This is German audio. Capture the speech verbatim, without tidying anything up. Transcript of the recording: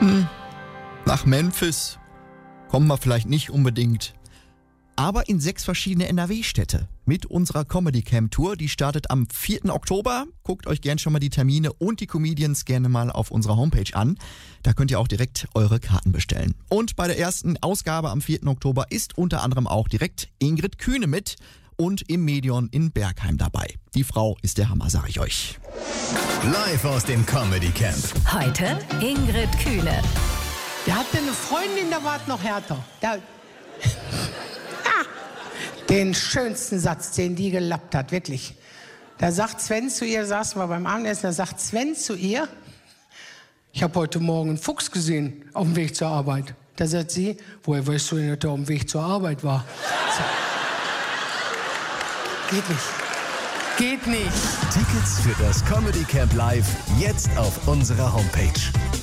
Nach Memphis kommen wir vielleicht nicht unbedingt, aber in sechs verschiedene N R W-Städte mit unserer Comedy Camp Tour. Die startet am vierten Oktober. Guckt euch gern schon mal die Termine und die Comedians gerne mal auf unserer Homepage an. Da könnt ihr auch direkt eure Karten bestellen. Und bei der ersten Ausgabe am vierten Oktober ist unter anderem auch direkt Ingrid Kühne mit und im Medion in Bergheim dabei. Die Frau ist der Hammer, sag ich euch. Live aus dem Comedy Camp. Heute Ingrid Kühne. Der hatte eine Freundin, da war es noch härter. Da Den schönsten Satz, den die gelappt hat, wirklich. Da sagt Sven zu ihr, saßen wir beim Abendessen, da sagt Sven zu ihr, ich habe heute Morgen einen Fuchs gesehen auf dem Weg zur Arbeit. Da sagt sie, woher weißt du denn, dass er auf dem Weg zur Arbeit war? So. Geht nicht. Geht nicht. Tickets für das Comedy Camp Live jetzt auf unserer Homepage.